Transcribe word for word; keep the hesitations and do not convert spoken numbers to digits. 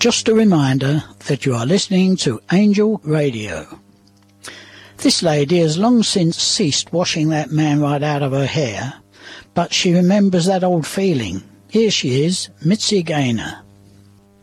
Just a reminder that you are listening to Angel Radio. This lady has long since ceased washing that man right out of her hair, but she remembers that old feeling. Here she is, Mitzi Gaynor.